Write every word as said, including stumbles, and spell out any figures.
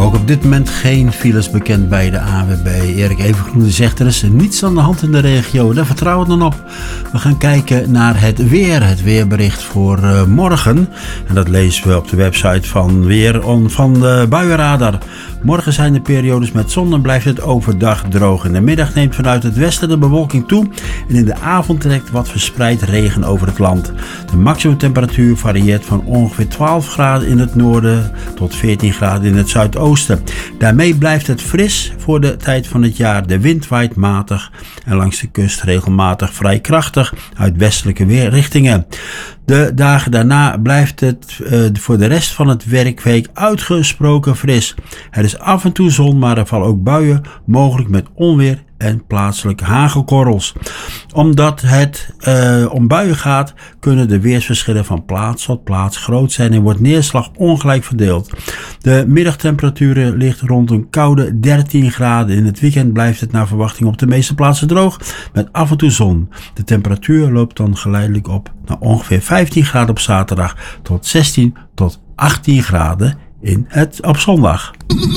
Ook op dit moment geen files bekend bij de A N W B. Erik Evengroen zegt er is niets aan de hand in de regio. Daar vertrouwen we dan op. We gaan kijken naar het weer. Het weerbericht voor uh, morgen. En dat lezen we op de website van Weer on, van de Buienradar. Morgen zijn de periodes met zon en blijft het overdag droog. In de middag neemt vanuit het westen de bewolking toe. En in de avond trekt wat verspreid regen over het land. De maximumtemperatuur varieert van ongeveer twaalf graden in het noorden tot veertien graden in het zuidoosten. Daarmee blijft het fris voor de tijd van het jaar. De wind waait matig en langs de kust regelmatig vrij krachtig uit westelijke weerrichtingen. De dagen daarna blijft het uh, voor de rest van het werkweek uitgesproken fris. Er is af en toe zon, maar er vallen ook buien, mogelijk met onweer en plaatselijke hagelkorrels. Omdat het uh, om buien gaat, kunnen de weersverschillen van plaats tot plaats groot zijn en wordt neerslag ongelijk verdeeld. De middagtemperatuur ligt rond een koude dertien graden. In het weekend blijft het naar verwachting op de meeste plaatsen droog, met af en toe zon. De temperatuur loopt dan geleidelijk op naar ongeveer vijftien graden op zaterdag tot zestien tot achttien graden in het, op zondag.